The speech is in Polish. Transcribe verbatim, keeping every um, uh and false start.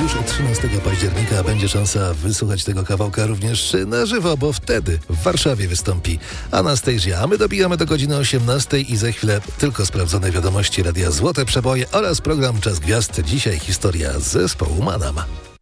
już od trzynastego października będzie szansa wysłuchać tego kawałka również na żywo, bo wtedy w Warszawie wystąpi Anastasia. A my dobijamy do godziny osiemnastej i za chwilę tylko sprawdzone wiadomości Radia Złote Przeboje oraz program Czas Gwiazd. Dzisiaj historia z zespołu Manam.